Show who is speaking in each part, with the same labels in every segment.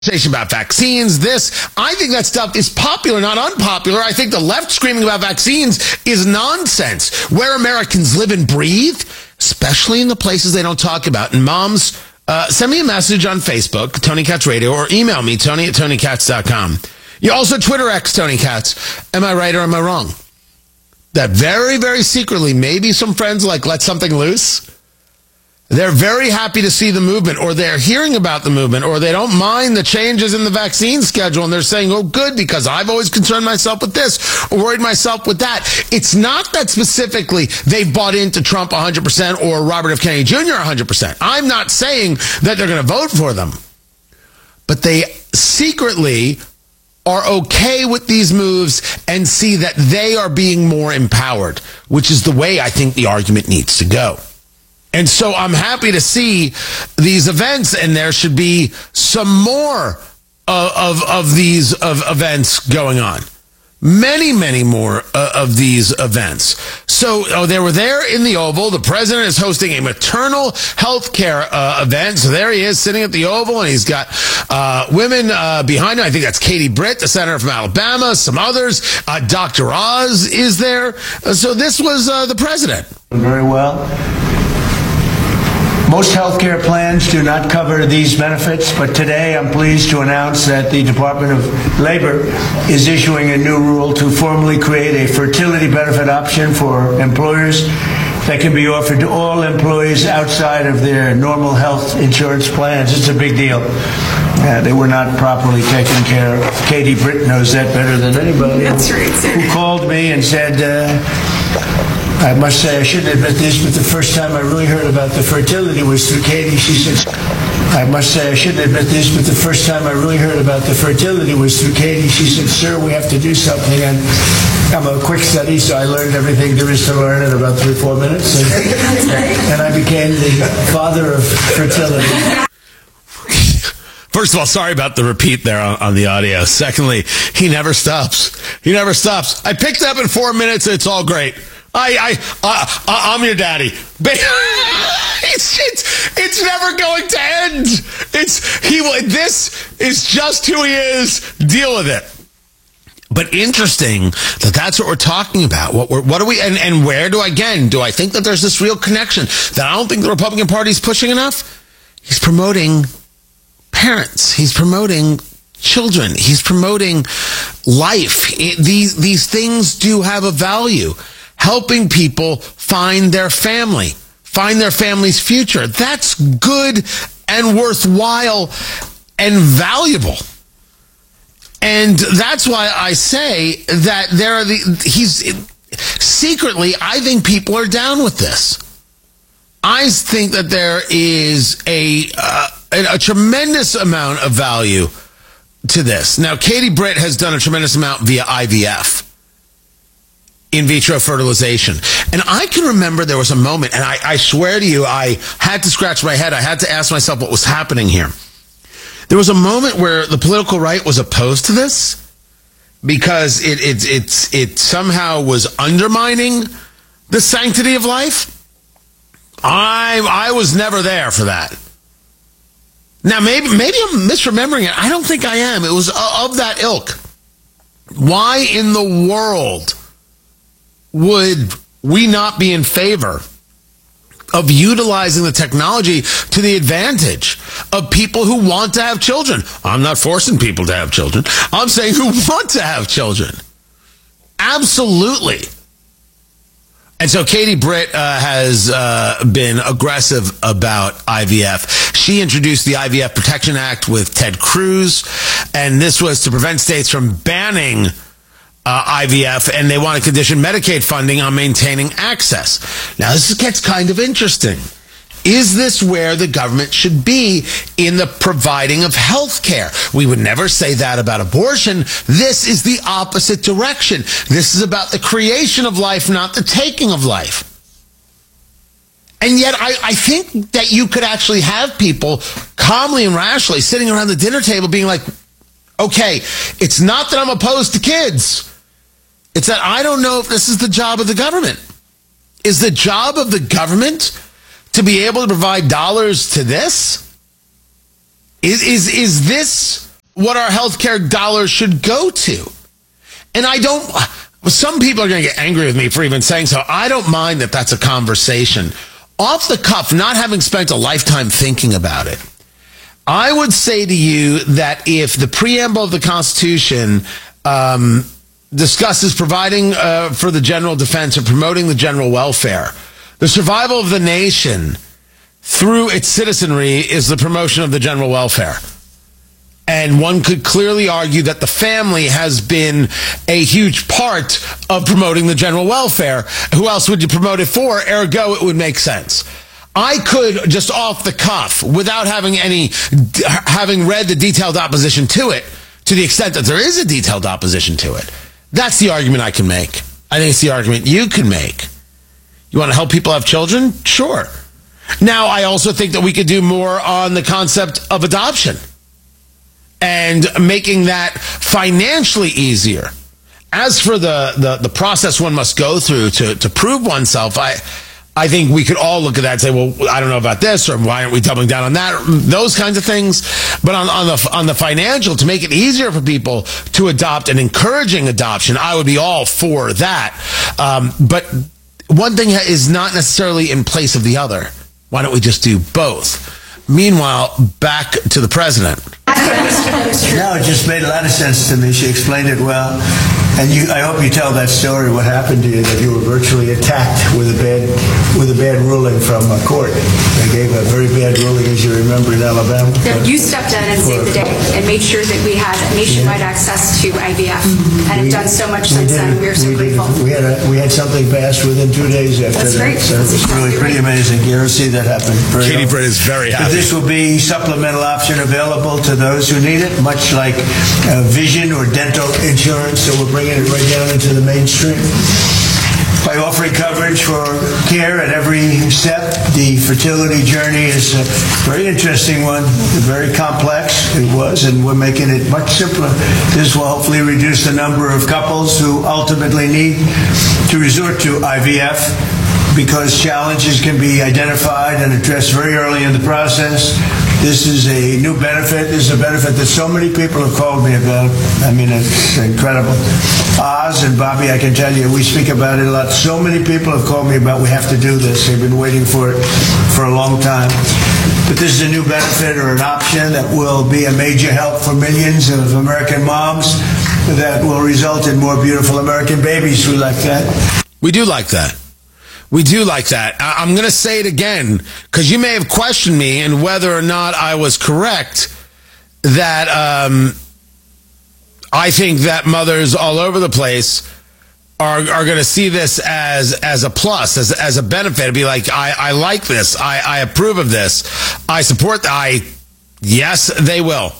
Speaker 1: About vaccines, I think that stuff is popular, not unpopular. I think the left screaming about vaccines is nonsense. Where Americans live and breathe, especially in the places they don't talk about. And moms, send me a message on Facebook, Tony Katz Radio, or email me, Tony@TonyKatz.com. You also Twitter X Tony Katz. Am I right or am I wrong? That very, very secretly, maybe some friends let something loose. They're very happy to see the movement, or they're hearing about the movement, or they don't mind the changes in the vaccine schedule, and they're saying, oh, good, because I've always concerned myself with this, or worried myself with that. It's not that specifically they've bought into Trump 100% or Robert F. Kennedy Jr. 100%. I'm not saying that they're going to vote for them. But they secretly are okay with these moves and see that they are being more empowered, which is the way I think the argument needs to go. And so I'm happy to see these events, and there should be some more of these events going on. Many, many more of these events. So they were there in the Oval. The president is hosting a maternal health care event. So there he is sitting at the Oval, and he's got women behind him. I think that's Katie Britt, the senator from Alabama, some others. Dr. Oz is there. So this was the president.
Speaker 2: Very well. Most healthcare plans do not cover these benefits, but today I'm pleased to announce that the Department of Labor is issuing a new rule to formally create a fertility benefit option for employers that can be offered to all employees outside of their normal health insurance plans. It's a big deal. They were not properly taken care of. Katie Britt knows that better than anybody.
Speaker 3: That's right, sir.
Speaker 2: Who called me and said, I must say, I shouldn't admit this, but the first time I really heard about the fertility was through Katie. She said, I must say, I shouldn't admit this, but the first time I really heard about the fertility was through Katie. She said, sir, we have to do something. And I'm a quick study, so I learned everything there is to learn in about 3 or 4 minutes. And I became the father of fertility.
Speaker 1: First of all, sorry about the repeat there on the audio. Secondly, he never stops. He never stops. I picked up in 4 minutes. It's all great. I'm your daddy. It's never going to end. This is just who he is. Deal with it. But interesting that that's what we're talking about. What are we, and where do I think that there's this real connection that I don't think the Republican Party is pushing enough? He's promoting parents. He's promoting children. He's promoting life. These things do have a value. Helping people find their family, find their family's future. That's good and worthwhile and valuable. And that's why I say that secretly, I think people are down with this. I think that there is a tremendous amount of value to this. Now, Katie Britt has done a tremendous amount via IVF. In vitro fertilization. And I can remember there was a moment, and I swear to you, I had to scratch my head. I had to ask myself what was happening here. There was a moment where the political right was opposed to this because it somehow was undermining the sanctity of life. I was never there for that. Now, maybe I'm misremembering it. I don't think I am. It was of that ilk. Why in the world would we not be in favor of utilizing the technology to the advantage of people who want to have children? I'm not forcing people to have children. I'm saying who want to have children. Absolutely. And so Katie Britt has been aggressive about IVF. She introduced the IVF Protection Act with Ted Cruz, and this was to prevent states from banning IVF, and they want to condition Medicaid funding on maintaining access. Now, this gets kind of interesting. Is this where the government should be in the providing of health care? We would never say that about abortion. This is the opposite direction. This is about the creation of life, not the taking of life. And yet, I think that you could actually have people calmly and rationally sitting around the dinner table being like, okay, it's not that I'm opposed to kids. It's that I don't know if this is the job of the government. Is the job of the government to be able to provide dollars to this? Is this what our healthcare dollars should go to. And some people are going to get angry with me for even saying so. I don't mind that that's a conversation. Off the cuff, not having spent a lifetime thinking about it, I would say to you that if the preamble of the Constitution discusses providing for the general defense or promoting the general welfare, the survival of the nation through its citizenry is the promotion of the general welfare. And one could clearly argue that the family has been a huge part of promoting the general welfare. Who else would you promote it for? Ergo, it would make sense. I could just off the cuff, without having read the detailed opposition to it, to the extent that there is a detailed opposition to it. That's the argument I can make. I think it's the argument you can make. You want to help people have children? Sure. Now, I also think that we could do more on the concept of adoption and making that financially easier. As for the process one must go through to prove oneself, I think we could all look at that and say, well, I don't know about this, or why aren't we doubling down on that? Those kinds of things. But on the financial, to make it easier for people to adopt and encouraging adoption, I would be all for that. But one thing is not necessarily in place of the other. Why don't we just do both? Meanwhile, back to the president.
Speaker 2: No, it just made a lot of sense to me. She explained it well. And I hope you tell that story, what happened to you, that you were virtually attacked with a bad ruling from a court. They gave a very bad ruling, as you remember, in Alabama.
Speaker 3: You stepped in and saved the day and made sure that we had nationwide access to IVF, and have done so much since then. We're so grateful.
Speaker 2: We had something passed within 2 days after
Speaker 3: That's
Speaker 2: that.
Speaker 3: Great.
Speaker 2: So it's really pretty amazing. You don't see that happen.
Speaker 1: Katie Britt is very happy.
Speaker 2: But this will be supplemental option available to those who need it, much like vision or dental insurance. So we're bringing it right down into the mainstream. By offering coverage for care at every step, the fertility journey is a very interesting one, very complex it was, and we're making it much simpler. This will hopefully reduce the number of couples who ultimately need to resort to IVF, because challenges can be identified and addressed very early in the process. This is a new benefit. This is a benefit that so many people have called me about. I mean, it's incredible. Oz and Bobby, I can tell you, we speak about it a lot. So many people have called me about, we have to do this. They've been waiting for it for a long time. But this is a new benefit or an option that will be a major help for millions of American moms that will result in more beautiful American babies. We like that.
Speaker 1: We do like that. We do like that. I'm going to say it again, because you may have questioned me and whether or not I was correct, that I think that mothers all over the place are going to see this as a plus, as a benefit. It'd be like, I like this. I approve of this. I support that. Yes, they will.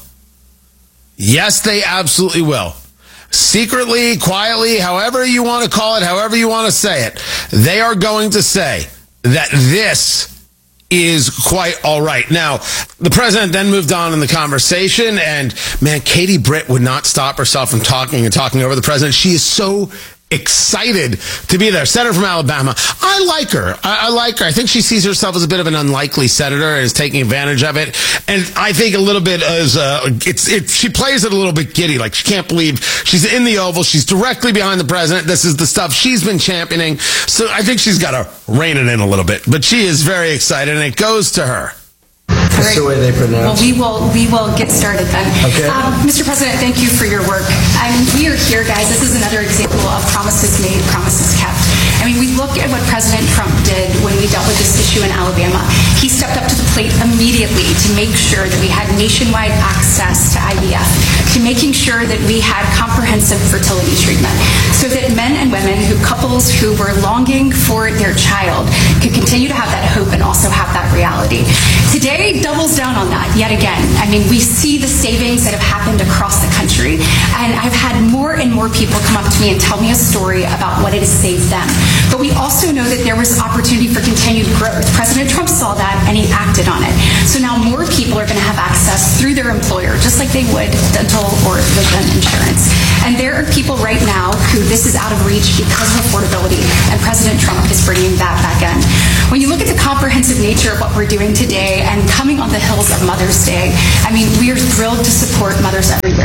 Speaker 1: Yes, they absolutely will. Secretly, quietly, however you want to call it, however you want to say it, they are going to say that this is quite all right. Now, the president then moved on in the conversation, and man, Katie Britt would not stop herself from talking and talking over the president. She is so excited to be there. Senator from Alabama. I like her. I like her. I think she sees herself as a bit of an unlikely senator and is taking advantage of it. And I think a little bit as she plays it a little bit giddy. Like, she can't believe she's in the Oval. She's directly behind the president. This is the stuff she's been championing. So I think she's got to rein it in a little bit. But she is very excited, and it goes to her.
Speaker 2: That's the way they pronounce it.
Speaker 3: Well, we will get started then.
Speaker 2: Okay.
Speaker 3: Mr. President, thank you for your work. We are here, guys. This is another example of promises made, promises kept. I mean, we look at what President Trump did when we dealt with this issue in Alabama. He stepped up to the plate immediately to make sure that we had nationwide access to IVF, to making sure that we had comprehensive fertility treatment, so that men and women, couples who were longing for their child, could continue to have that hope and also have that reality. Today doubles down on that yet again. I mean, we see the savings that have happened across the country, and I've had more and more people come up to me and tell me a story about what it has saved them. But we also know that there was opportunity for continued growth. President Trump saw that, and he acted on it. So now more people are going to have access through their employer, just like they would dental or vision insurance. And there are people right now who this is out of reach because of affordability, and President Trump is bringing that back in. When you look at the comprehensive nature of what we're doing today and coming on the heels of Mother's Day, I mean, we are thrilled to support mothers everywhere.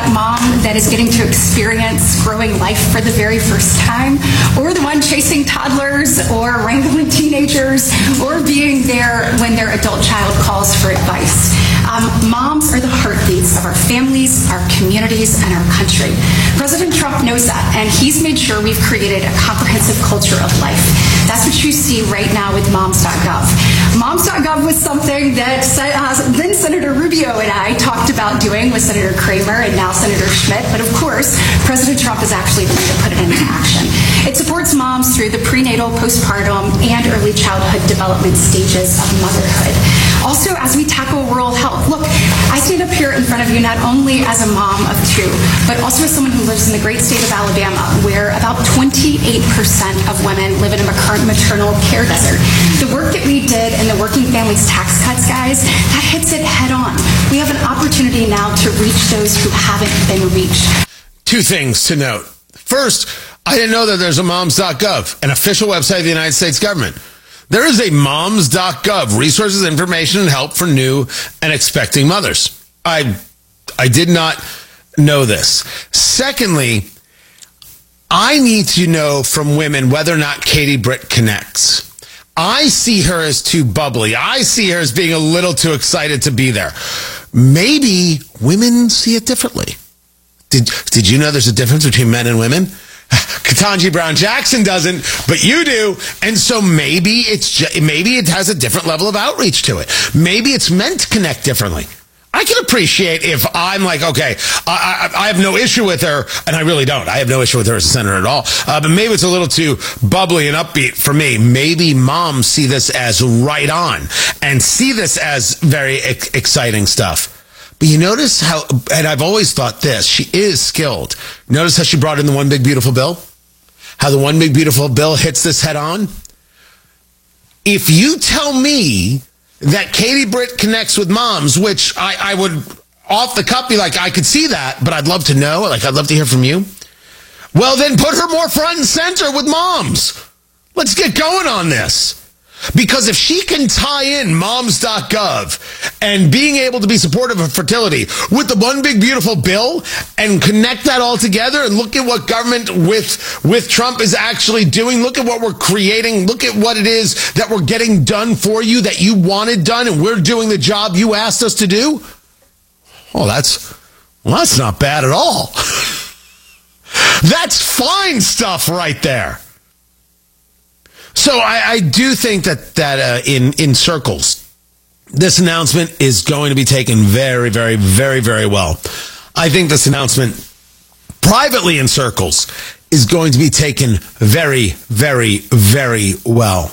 Speaker 3: that mom that is getting to experience growing life for the very first time, or the one chasing toddlers or wrangling teenagers, or being there when their adult child calls for advice. Moms are the heartbeats of our families, our communities, and our country. President Trump knows that, and he's made sure we've created a comprehensive culture of life. That's what you see right now with moms.gov. Moms.gov was something that then Senator Rubio and I talked about doing with Senator Kramer and now Senator Schmidt, but of course, President Trump is actually going to put it into action. It supports moms through the prenatal, postpartum, and early childhood development stages of motherhood. Also, as we tackle rural health, look, I stand up here in front of you not only as a mom of two, but also as someone who lives in the great state of Alabama, where about 28% of women live in a maternal care desert. The work that we did in the Working Families Tax Cuts, guys, that hits it head on. We have an opportunity now to reach those who haven't been reached.
Speaker 1: Two things to note. First, I didn't know that there's a moms.gov, an official website of the United States government. There is a moms.gov, resources, information, and help for new and expecting mothers. I did not know this. Secondly, I need to know from women whether or not Katie Britt connects. I see her as too bubbly. I see her as being a little too excited to be there. Maybe women see it differently. Did you know there's a difference between men and women? Ketanji Brown Jackson doesn't, but you do. And so maybe it has a different level of outreach to it. Maybe it's meant to connect differently. I can appreciate if I'm like, okay, I have no issue with her, and I really don't. I have no issue with her as a senator at all. But maybe it's a little too bubbly and upbeat for me. Maybe moms see this as right on and see this as very exciting stuff. But you notice how, and I've always thought this, she is skilled. Notice how she brought in the One Big Beautiful Bill? How the One Big Beautiful Bill hits this head on? If you tell me that Katie Britt connects with moms, which I would off the cuff be like, I could see that, but I'd love to know, like I'd love to hear from you. Well, then put her more front and center with moms. Let's get going on this. Because if she can tie in moms.gov and being able to be supportive of fertility with the One Big Beautiful Bill and connect that all together and look at what government with Trump is actually doing, look at what we're creating, look at what it is that we're getting done for you that you wanted done and we're doing the job you asked us to do. Oh, that's not bad at all. That's fine stuff right there. So I do think that in circles, this announcement is going to be taken very, very, very, very well. I think this announcement privately in circles is going to be taken very, very, very well.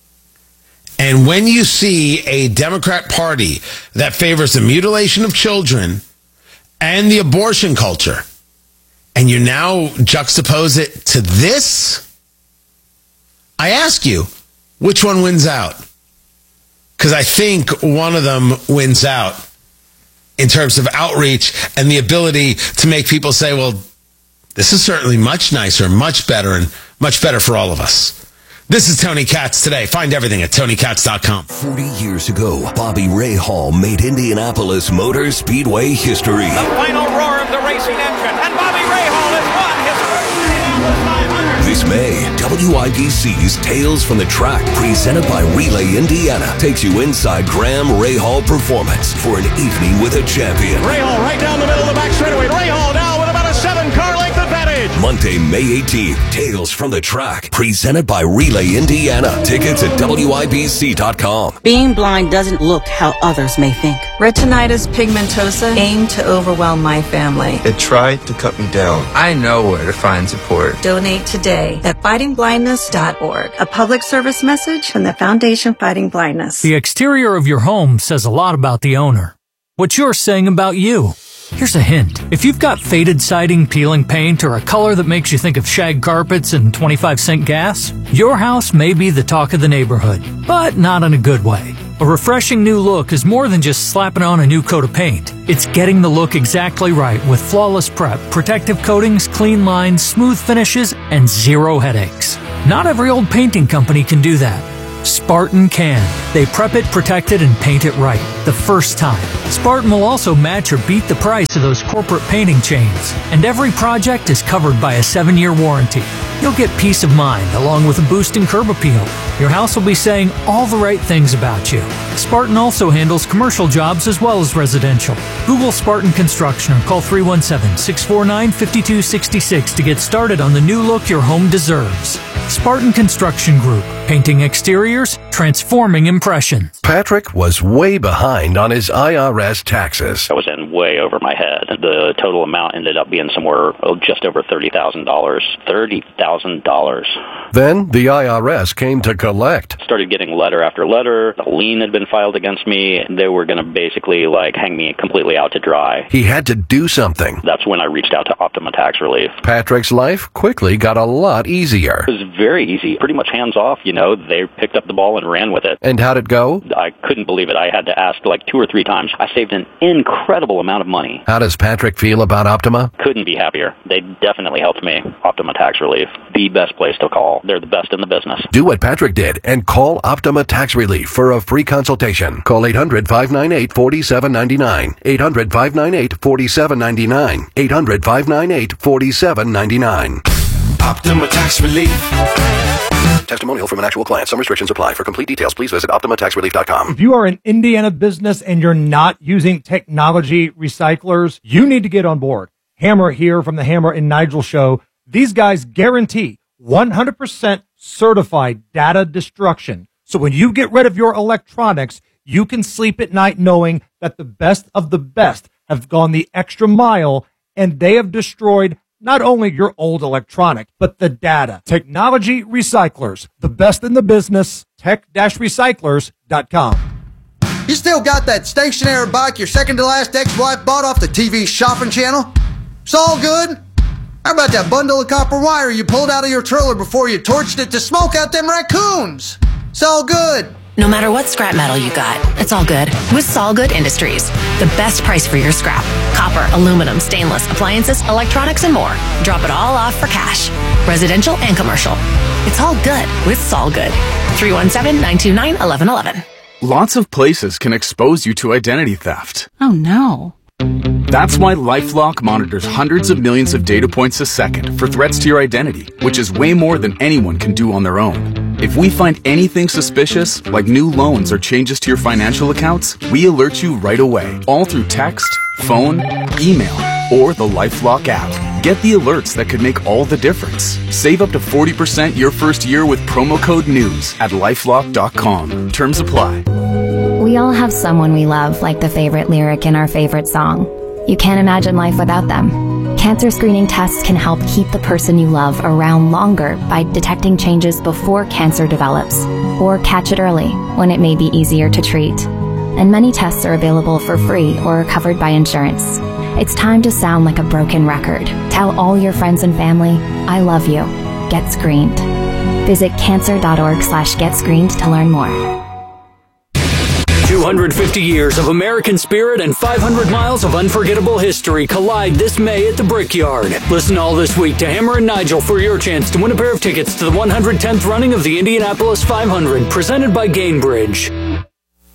Speaker 1: And when you see a Democrat Party that favors the mutilation of children and the abortion culture, and you now juxtapose it to this, I ask you, which one wins out? Because I think one of them wins out in terms of outreach and the ability to make people say, well, this is certainly much nicer, much better, and much better for all of us. This is Tony Katz Today. Find everything at TonyKatz.com.
Speaker 4: 40 years ago, Bobby Rahal made Indianapolis Motor Speedway history.
Speaker 5: The final roar of the racing engine, and Bobby Rahal has won his first Indianapolis 500.
Speaker 4: This May, WIBC's Tales from the Track, presented by Relay Indiana, takes you inside Graham Rahal Performance for an evening with a champion.
Speaker 5: Rahal right down the middle of the back straightaway. Rahal now with about a 7-car length advantage.
Speaker 4: Monday, May 18th, Tales from the Track, presented by Relay Indiana. Tickets at WIBC.com.
Speaker 6: Being blind doesn't look how others may think.
Speaker 7: Retinitis pigmentosa aimed to overwhelm my family.
Speaker 8: It tried to cut me down. I know where to find support.
Speaker 7: Donate today at fightingblindness.org. A public service message from the Foundation Fighting Blindness.
Speaker 9: The exterior of your home says a lot about the owner. What you're saying about you. Here's a hint. If you've got faded siding, peeling paint, or a color that makes you think of shag carpets and 25-cent gas, your house may be the talk of the neighborhood, but not in a good way. A refreshing new look is more than just slapping on a new coat of paint. It's getting the look exactly right with flawless prep, protective coatings, clean lines, smooth finishes, and zero headaches. Not every old painting company can do that. Spartan can. They prep it, protect it, and paint it right the first time. Spartan will also match or beat the price of those corporate painting chains. And every project is covered by a 7-year warranty. You'll get peace of mind along with a boost in curb appeal. Your house will be saying all the right things about you. Spartan also handles commercial jobs as well as residential. Google Spartan Construction or call 317-649-5266 to get started on the new look your home deserves. Spartan Construction Group. Painting exteriors, transforming impressions.
Speaker 10: Patrick was way behind on his IRS taxes.
Speaker 11: I was in way over my head. The total amount ended up being somewhere just over $30,000. $30,000.
Speaker 10: Then the IRS came to collect.
Speaker 11: Started getting letter after letter. A lien had been filed against me. They were going to basically hang me completely out to dry.
Speaker 10: He had to do something.
Speaker 11: That's when I reached out to Optima Tax Relief.
Speaker 10: Patrick's life quickly got a lot easier.
Speaker 11: It was very easy, pretty much hands off, They picked up the ball and ran with it.
Speaker 10: And how'd it go?
Speaker 11: I couldn't believe it. I had to ask 2 or 3 times. I saved an incredible amount of money.
Speaker 10: How does Patrick feel about Optima?
Speaker 11: Couldn't be happier. They definitely helped me. Optima Tax Relief, the best place to call. They're the best in the business.
Speaker 10: Do what Patrick did and call Optima Tax Relief for a free consultation. Call 800-598-4799. 800-598-4799. 800-598-4799.
Speaker 12: Optima Tax Relief.
Speaker 10: Testimonial from an actual client. Some restrictions apply. For complete details, please visit OptimaTaxRelief.com.
Speaker 13: If you are an Indiana business and you're not using technology recyclers, you need to get on board. Hammer here from the Hammer and Nigel Show. These guys guarantee 100% certified data destruction. So when you get rid of your electronics, you can sleep at night knowing that the best of the best have gone the extra mile and they have destroyed not only your old electronic, but the data. Technology Recyclers, the best in the business, tech-recyclers.com.
Speaker 14: You still got that stationary bike your second-to-last ex-wife bought off the TV shopping channel? It's all good? How about that bundle of copper wire you pulled out of your trailer before you torched it to smoke out them raccoons? It's all good.
Speaker 15: No matter what scrap metal you got, it's all good with Solgood Industries. The best price for your scrap. Copper, aluminum, stainless, appliances, electronics, and more. Drop it all off for cash. Residential and commercial. It's all good with Solgood. 317-929-1111.
Speaker 16: Lots of places can expose you to identity theft.
Speaker 17: Oh no.
Speaker 16: That's why LifeLock monitors hundreds of millions of data points a second for threats to your identity, which is way more than anyone can do on their own. If we find anything suspicious, like new loans or changes to your financial accounts, we alert you right away, all through text, phone, email, or the LifeLock app. Get the alerts that could make all the difference. Save up to 40% your first year with promo code NEWS at LifeLock.com. Terms apply.
Speaker 18: We all have someone we love, like the favorite lyric in our favorite song. You can't imagine life without them. Cancer screening tests can help keep the person you love around longer by detecting changes before cancer develops, or catch it early when it may be easier to treat. And many tests are available for free or are covered by insurance. It's time to sound like a broken record. Tell all your friends and family, I love you. Get screened. Visit cancer.org/getscreened to learn more.
Speaker 9: 250 years of American spirit and 500 miles of unforgettable history collide this May at the Brickyard. Listen all this week to Hammer and Nigel for your chance to win a pair of tickets to the 110th running of the Indianapolis 500, presented by Gainbridge.